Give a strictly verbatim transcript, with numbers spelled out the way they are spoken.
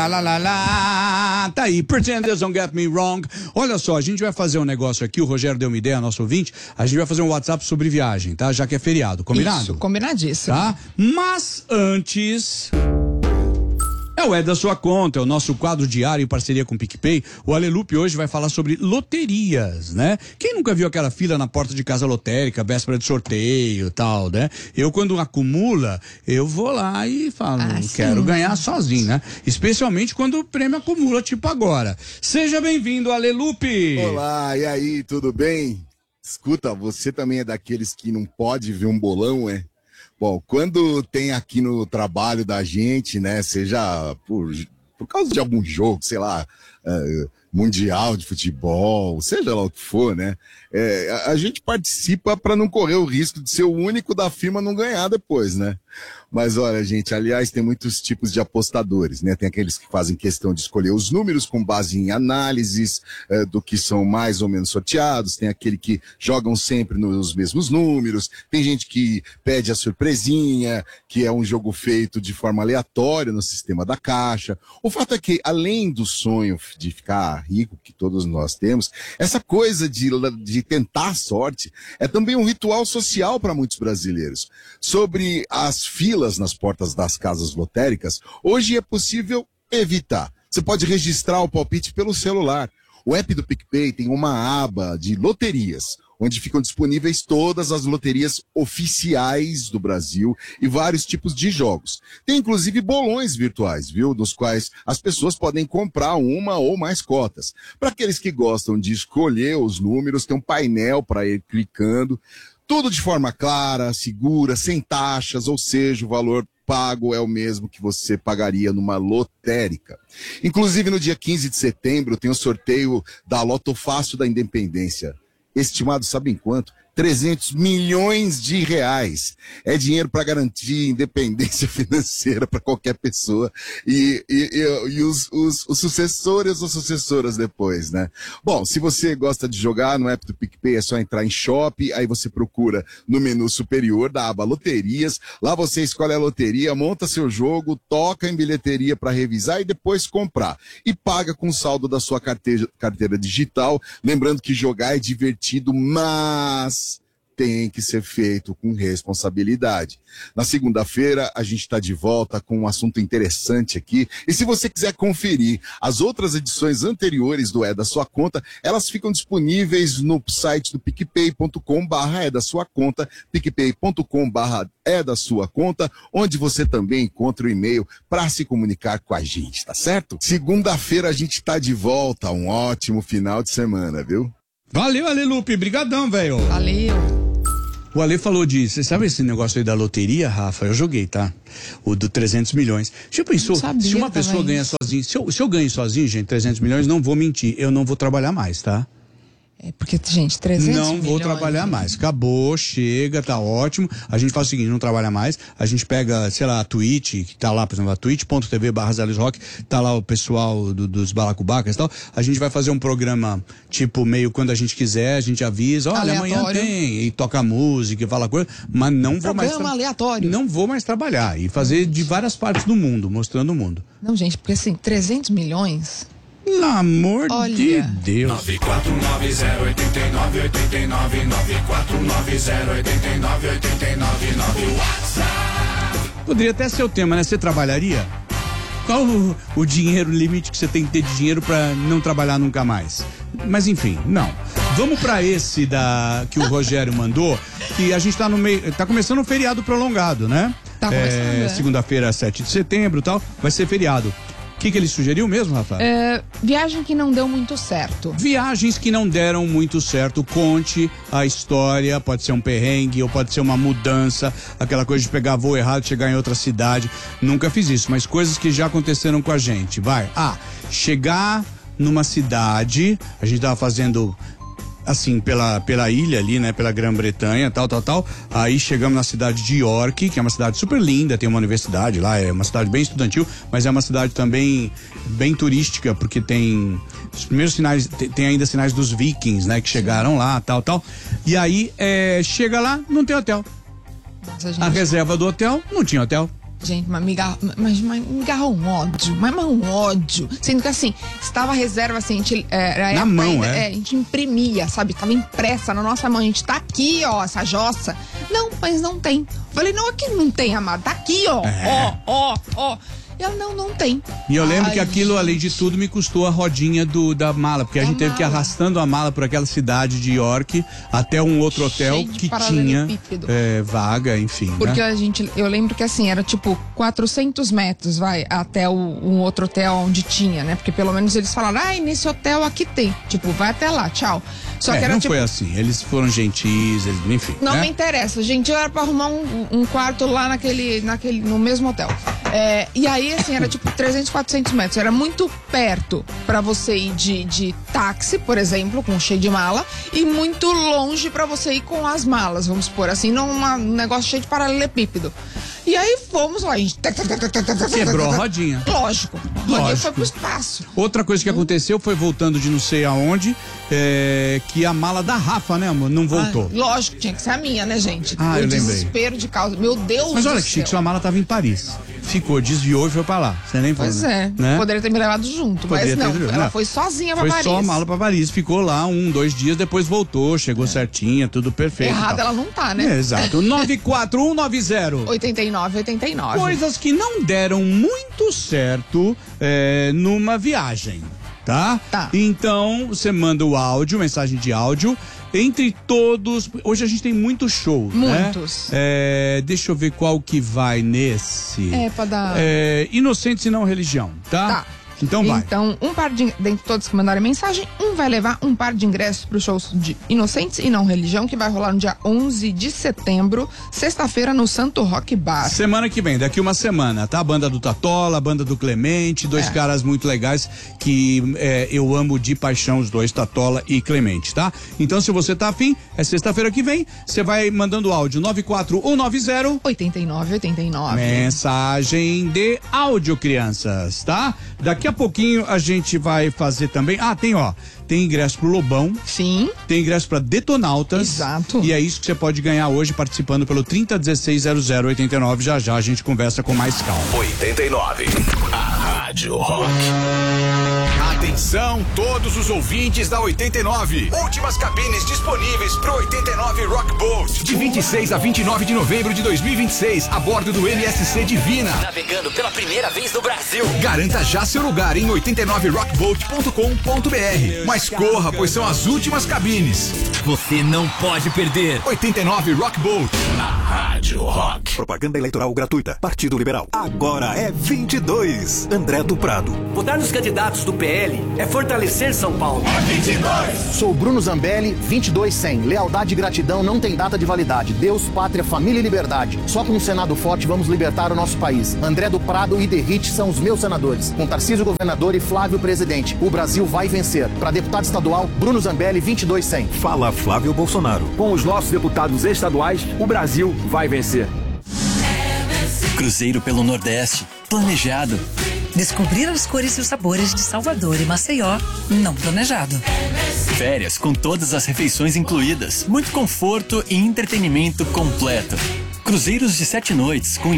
Lá, lá, lá, tá aí, Pretenders Don't Get Me Wrong. Olha só, a gente vai fazer um negócio aqui, o Rogério deu uma ideia, nosso ouvinte, a gente vai fazer um WhatsApp sobre viagem, tá? Já que é feriado, combinado? Isso, combinadíssimo. Tá? Mas antes... É o É da Sua Conta, é o nosso quadro diário em parceria com o PicPay. O Alelupe hoje vai falar sobre loterias, né? Quem nunca viu aquela fila na porta de casa lotérica, véspera de sorteio e tal, né? Eu, quando acumula, eu vou lá e falo, ah, quero sim. ganhar sozinho, né? Especialmente quando o prêmio acumula, tipo agora. Seja bem-vindo, Alelupe! Olá, e aí, tudo bem? Escuta, você também é daqueles que não pode ver um bolão, é? Bom, quando tem aqui no trabalho da gente, né, seja por, por causa de algum jogo, sei lá, uh, mundial de futebol, seja lá o que for, né, é, a, a gente participa para não correr o risco de ser o único da firma não ganhar depois, né? Mas olha, gente, aliás, tem muitos tipos de apostadores, né? Tem aqueles que fazem questão de escolher os números com base em análises eh, do que são mais ou menos sorteados, tem aquele que jogam sempre nos mesmos números, tem gente que pede a surpresinha, que é um jogo feito de forma aleatória no sistema da Caixa. O fato é que, além do sonho de ficar rico, que todos nós temos, essa coisa de, de tentar a sorte é também um ritual social para muitos brasileiros. Sobre as filas nas portas das casas lotéricas, hoje é possível evitar. Você pode registrar o palpite pelo celular. O app do PicPay tem uma aba de loterias, onde ficam disponíveis todas as loterias oficiais do Brasil e vários tipos de jogos. Tem inclusive bolões virtuais, viu? Dos quais as pessoas podem comprar uma ou mais cotas. Para aqueles que gostam de escolher os números, tem um painel para ir clicando. Tudo de forma clara, segura, sem taxas, ou seja, o valor pago é o mesmo que você pagaria numa lotérica. Inclusive, no dia quinze de setembro, tem o sorteio da Loto Fácil da Independência. Estimado, sabe em quanto? trezentos milhões de reais. É dinheiro para garantir independência financeira para qualquer pessoa e, e, e, e os, os, os sucessores ou sucessoras depois, né? Bom, se você gosta de jogar no app do PicPay, é só entrar em Shop, aí você procura no menu superior da aba Loterias, lá você escolhe a loteria, monta seu jogo, toca em bilheteria para revisar e depois comprar. E paga com o saldo da sua carteira, carteira digital, lembrando que jogar é divertido, mas tem que ser feito com responsabilidade. Na segunda-feira, a gente está de volta com um assunto interessante aqui. E se você quiser conferir as outras edições anteriores do É da Sua Conta, elas ficam disponíveis no site do picpay ponto com barra é da sua conta, picpay ponto com barra é da sua conta, onde você também encontra o e-mail para se comunicar com a gente, tá certo? Segunda-feira a gente está de volta. Um ótimo final de semana, viu? Valeu, Alelupe, brigadão, velho. Valeu. O Ale falou disso. Você sabe esse negócio aí da loteria, Rafa? Eu joguei, tá? O do trezentos milhões. Já pensou, se uma pessoa ganha sozinha, se eu, se eu ganho sozinho, gente, trezentos milhões, não vou mentir, eu não vou trabalhar mais, tá? É porque, gente, trezentos milhões... Não vou trabalhar mais. Acabou, chega, tá ótimo. A gente faz o seguinte, não trabalha mais. A gente pega, sei lá, a Twitch, que tá lá, por exemplo, a twitch ponto tv barra Zeles Rock, tá lá o pessoal do, dos balacubacas e tal. A gente vai fazer um programa, tipo, meio quando a gente quiser, a gente avisa, olha, aleatório. Amanhã tem, e toca música e fala coisa, mas não vou mais... Programa aleatório. Não vou mais trabalhar e fazer de várias partes do mundo, mostrando o mundo. Não, gente, porque assim, trezentos milhões... Pelo amor Olha. de Deus. nove quatro nove zero oito nove oito nove nove quatro nove zero oito nove oito nove nove WhatsApp. Poderia até ser o tema, né? Você trabalharia? Qual o, o dinheiro, o limite que você tem que ter de dinheiro pra não trabalhar nunca mais? Mas enfim, não. Vamos pra esse da que o Rogério mandou, que a gente tá no meio, tá começando um feriado prolongado, né? Tá começando, é, é. Segunda-feira, sete de setembro e tal, vai ser feriado. O que, que ele sugeriu mesmo, Rafa? É, viagem que não deu muito certo. Viagens que não deram muito certo. Conte a história, pode ser um perrengue ou pode ser uma mudança, aquela coisa de pegar voo errado, chegar em outra cidade. Nunca fiz isso, mas coisas que já aconteceram com a gente. Vai. Ah, chegar numa cidade, a gente tava fazendo... assim, pela, pela ilha ali, né, pela Grã-Bretanha, tal, tal, tal, aí chegamos na cidade de York, que é uma cidade super linda, tem uma universidade lá, é uma cidade bem estudantil, mas é uma cidade também bem turística, porque tem os primeiros sinais, tem, tem ainda sinais dos vikings, né, que chegaram lá, tal, tal, e aí, é, chega lá, não tem hotel. Nossa, gente. A reserva do hotel, não tinha hotel. Gente, mas me garrou, mas, mas me garrou um ódio, mas, mas um ódio. Sendo que assim, estava a reserva assim, a gente, é, na mão, ainda, é? é? A gente imprimia, sabe? Tava impressa na nossa mão, a gente tá aqui, ó, essa jossa. Não, mas não tem. Falei, não, aqui não tem, amado, tá aqui, ó, é. ó, ó, ó. E ela, não, não tem. E eu lembro Ai, que aquilo, gente. além de tudo, me custou a rodinha do, da mala, porque a Da gente teve que ir mala. arrastando a mala por aquela cidade de York até um outro hotel Cheio de que tinha paralelepípedo. é, vaga, enfim. Porque né? a gente, eu lembro que assim, era tipo quatrocentos metros, vai, até o, um outro hotel onde tinha, né? Porque pelo menos eles falaram, ai, nesse hotel aqui tem. Tipo, vai até lá, tchau. Só É, que era não tipo. foi assim, eles foram gentis, eles, enfim. Não né? me interessa, gente, era pra arrumar um, um quarto lá naquele, naquele, no mesmo hotel. É, e aí, assim, era tipo trezentos, quatrocentos metros. Era muito perto pra você ir de, de táxi, por exemplo, com cheio de mala, e muito longe pra você ir com as malas, vamos supor, assim, num um negócio cheio de paralelepípedo. E aí fomos lá, a gente... Quebrou a rodinha. Lógico. A rodinha Lógico. foi pro espaço. Outra coisa que aconteceu foi voltando de não sei aonde, é, que a mala da Rafa, né, amor, não voltou. Ah, lógico, tinha que ser a minha, né, gente? Ah, o eu lembrei. desespero de causa. Meu Deus Mas olha do que chique, céu. sua mala tava em Paris. Ficou, desviou e foi pra lá. Você nem falou. Pois é, né? poderia ter me levado junto, Poderia mas ter não, ido, ela não. foi sozinha pra Foi Paris. só a mala pra Paris. Ficou lá um, dois dias, depois voltou, chegou certinha, tudo perfeito. e Errada tal. ela não tá, né? É, exato. nove quatro um nove zero. oitenta e nove, oitenta e nove. Coisas que não deram muito certo é, numa viagem, tá? Tá. Então, você manda o áudio, mensagem de áudio. Entre todos, hoje a gente tem muito show, Muitos. né? É, deixa eu ver qual que vai nesse. É, pra dar... É, Inocentes e Não Religião, tá? Tá. Então vai. Então, um par de... Dentre todos que mandarem mensagem, um vai levar um par de ingressos pro show de Inocentes e Não Religião, que vai rolar no dia onze de setembro, sexta-feira, no Santo Rock Bar. Semana que vem, daqui uma semana, tá? A banda do Tatola, a banda do Clemente, dois É. caras muito legais que é, eu amo de paixão, os dois, Tatola e Clemente, tá? Então, se você tá afim, é sexta-feira que vem, você vai mandando áudio nove quatro um nove zero. oitenta e nove, oitenta e nove. Mensagem de áudio, crianças, tá? Daqui a pouquinho a gente vai fazer também. Ah, tem, ó. Tem ingresso pro Lobão. Sim. Tem ingresso pra Detonautas. Exato. E é isso que você pode ganhar hoje participando pelo trinta dezesseis zero zero oitenta e nove. Já já a gente conversa com mais calma. oitenta e nove. A Rádio Rock. Atenção, todos os ouvintes da oitenta e nove. Últimas cabines disponíveis pro oitenta e nove Rock Boat. De vinte e seis a vinte e nove de novembro de dois mil e vinte e seis, a bordo do M S C Divina. Navegando pela primeira vez no Brasil. Garanta já seu lugar em oitenta e nove rock boat ponto com ponto b r. Mas corra, pois são as últimas cabines. Você não pode perder. oitenta e nove Rock Boat. Na Rádio Rock. Propaganda eleitoral gratuita. Partido Liberal. Agora é vinte e dois. André do Prado. Votar nos candidatos do P L é fortalecer São Paulo. vinte e dois. Sou Bruno Zambelli, vinte e dois cem. Lealdade e gratidão não tem data de validade. Deus, pátria, família e liberdade. Só com um Senado forte vamos libertar o nosso país. André do Prado e Derrite são os meus senadores. Com Tarcísio governador e Flávio presidente. O Brasil vai vencer. Para deputado estadual, Bruno Zambelli, vinte e dois cem. Fala Flávio Bolsonaro. Com os nossos deputados estaduais, o Brasil vai vencer. Cruzeiro pelo Nordeste. Planejado. Descobrir as cores e os sabores de Salvador e Maceió, não planejado. Férias com todas as refeições incluídas. Muito conforto e entretenimento completo. Cruzeiros de sete noites com